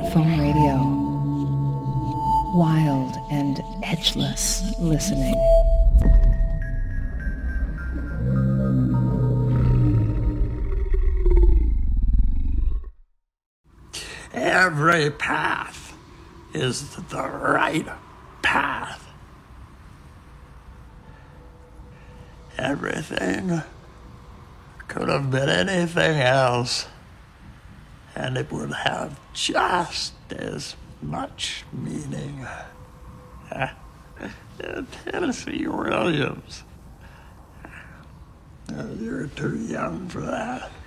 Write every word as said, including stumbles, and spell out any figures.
Phone Radio. Wild and edgeless listening. Every path is the right path. Everything could have been anything else, and it would have just as much meaning. Tennessee Williams. You're too young for that.